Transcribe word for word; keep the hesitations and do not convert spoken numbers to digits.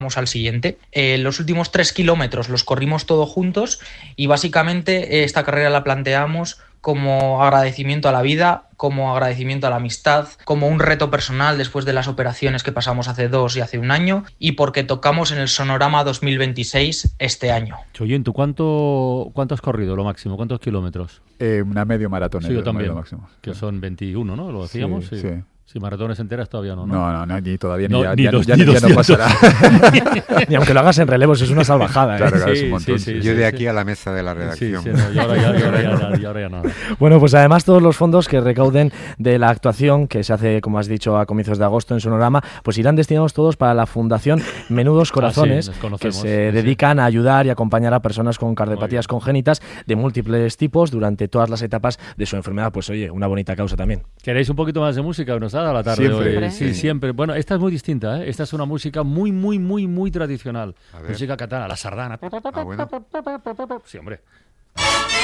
al siguiente. Eh, los últimos tres kilómetros los corrimos todos juntos y básicamente eh, esta carrera la planteamos como agradecimiento a la vida, como agradecimiento a la amistad, como un reto personal después de las operaciones que pasamos hace dos y hace un año, y porque tocamos en el Sonorama dos mil veintiséis este año. Choyín, ¿tú cuánto, cuánto has corrido lo máximo? ¿Cuántos kilómetros? Eh, una medio maratón. Sí, yo también, máximo. Que son veintiuno, ¿no? Lo decíamos. Sí, sí. sí. Si maratones enteras todavía no, ¿no? No, no, no, ni todavía no, ni, ya, ni ya, dos, ya, ni ya, ya no pasará. Ni aunque lo hagas en relevos, es una salvajada, ¿eh? Claro, claro, Sí, es un montón. sí, sí, Yo sí, de sí. aquí a la mesa de la redacción. Sí, sí, no, y ahora ya, y ahora ya, nada, y ahora ya nada. Bueno, pues además todos los fondos que recauden de la actuación que se hace, como has dicho, a comienzos de agosto en Sonorama, pues irán destinados todos para la Fundación Menudos Corazones, Ah, sí, que conocemos, se sí, dedican a ayudar y acompañar a personas con cardiopatías congénitas de múltiples tipos durante todas las etapas de su enfermedad. Pues oye, una bonita causa también. ¿Queréis un poquito más de música? Nos ha dado la tarde Siempre. hoy. Sí, Sí. siempre. Bueno, esta es muy distinta, ¿eh? Esta es una música muy, muy, muy, muy tradicional. A ver. Música catalana, la sardana. Ah, bueno. Sí, hombre.